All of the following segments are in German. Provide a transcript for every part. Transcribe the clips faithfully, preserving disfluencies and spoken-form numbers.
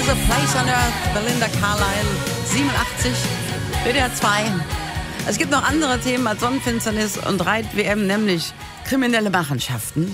There's a Place on Earth, Belinda Carlisle, siebenundachtzig, W D R zwei. Es gibt noch andere Themen als Sonnenfinsternis und Reit-W M, nämlich kriminelle Machenschaften.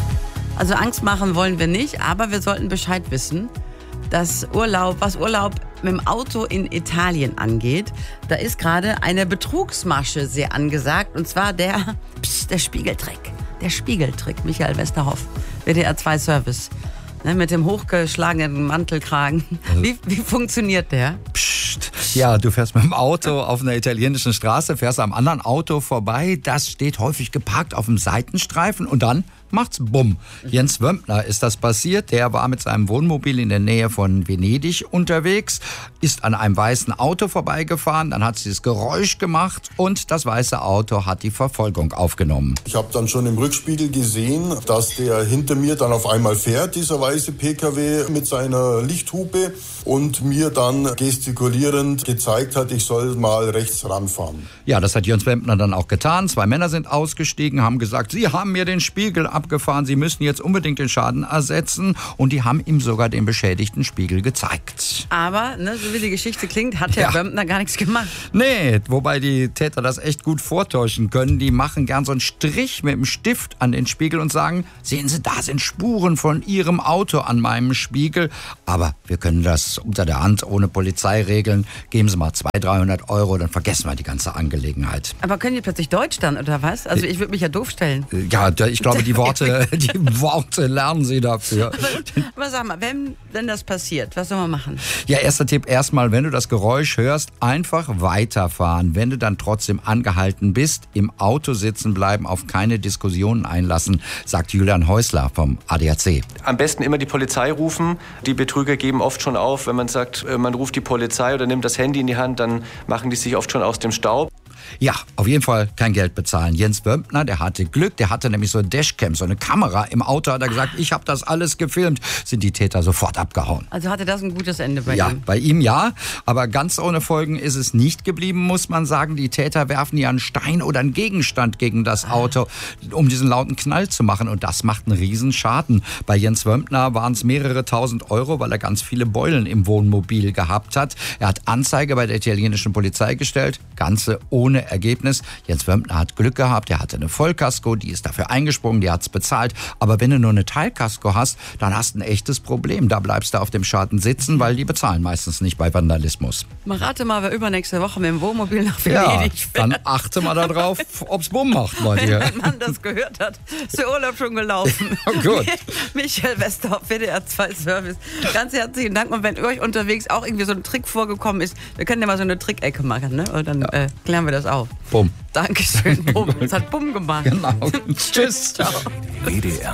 Also Angst machen wollen wir nicht, aber wir sollten Bescheid wissen, dass Urlaub, was Urlaub mit dem Auto in Italien angeht, da ist gerade eine Betrugsmasche sehr angesagt, und zwar der, pst, der Spiegeltrick. Der Spiegeltrick, Michael Westerhoff, W D R zwei Service. Ne, mit dem hochgeschlagenen Mantelkragen. Wie, wie funktioniert der? Psst. Ja, du fährst mit dem Auto auf einer italienischen Straße, fährst am anderen Auto vorbei, das steht häufig geparkt auf dem Seitenstreifen und dann macht's bumm. Jens Wömpner ist das passiert. Der war mit seinem Wohnmobil in der Nähe von Venedig unterwegs, ist an einem weißen Auto vorbeigefahren, dann hat sie das Geräusch gemacht und das weiße Auto hat die Verfolgung aufgenommen. Ich habe dann schon im Rückspiegel gesehen, dass der hinter mir dann auf einmal fährt, dieser weiße P K W mit seiner Lichthupe, und mir dann gestikulierend gezeigt hat, ich soll mal rechts ranfahren. Ja, das hat Jens Wömpner dann auch getan. Zwei Männer sind ausgestiegen, haben gesagt, sie haben mir den Spiegel abgefahren, sie müssen jetzt unbedingt den Schaden ersetzen, und die haben ihm sogar den beschädigten Spiegel gezeigt. Aber, ne, so wie die Geschichte klingt, hat Herr Ja. Wömpner gar nichts gemacht. Nee, wobei die Täter das echt gut vortäuschen können. Die machen gern so einen Strich mit dem Stift an den Spiegel und sagen, sehen Sie, da sind Spuren von Ihrem Auto an meinem Spiegel. Aber wir können das unter der Hand, ohne Polizeiregeln. Geben Sie mal zweihundert, dreihundert Euro, dann vergessen wir die ganze Angelegenheit. Aber können die plötzlich Deutsch dann, oder was? Also ich würde mich ja doof stellen. Ja, da- ich glaube, die Worte, die Worte lernen Sie dafür. Aber sag mal, wenn, wenn das passiert, was soll man machen? Ja, erster Tipp, erstmal, wenn du das Geräusch hörst, einfach weiterfahren. Wenn du dann trotzdem angehalten bist, im Auto sitzen bleiben, auf keine Diskussionen einlassen, sagt Julian Häusler vom A D A C. Am besten immer die Polizei rufen. Die Betrüger geben oft schon auf, wenn man sagt, äh, man ruft die Polizei oder nimmt das Handy in die Hand, dann machen die sich oft schon aus dem Staub. Ja, auf jeden Fall kein Geld bezahlen. Jens Wömpner, der hatte Glück, der hatte nämlich so eine Dashcam, so eine Kamera im Auto, hat er gesagt, ich habe das alles gefilmt. Sind die Täter sofort abgehauen. Also hatte das ein gutes Ende bei Ja, ihm? bei ihm ja, aber ganz ohne Folgen ist es nicht geblieben, muss man sagen. Die Täter werfen ja einen Stein oder einen Gegenstand gegen das Auto, um diesen lauten Knall zu machen, und das macht einen riesen Schaden. Bei Jens Wömpner waren es mehrere tausend Euro, weil er ganz viele Beulen im Wohnmobil gehabt hat. Er hat Anzeige bei der italienischen Polizei gestellt, Ganze ohne Ergebnis. Jens Wömpner hat Glück gehabt, er hatte eine Vollkasko, die ist dafür eingesprungen, die hat's bezahlt. Aber wenn du nur eine Teilkasko hast, dann hast du ein echtes Problem. Da bleibst du auf dem Schaden sitzen, weil die bezahlen meistens nicht bei Vandalismus. Mal rate mal, wer übernächste Woche mit dem Wohnmobil nach Ja, Venedig fährt. dann achte mal darauf, ob's Bumm macht bei Wenn dir. mein Mann das gehört hat, ist der Urlaub schon gelaufen. Gut. Michael Westerhoff, W D R zwei Service. Ganz herzlichen Dank. Und wenn euch unterwegs auch irgendwie so ein Trick vorgekommen ist, wir können ja mal so eine Trickecke machen, ne? Und dann äh, klären wir das auf. Bumm. Dankeschön, Bumm. Es hat Bumm gemacht. Genau. Tschüss. Ciao. W D R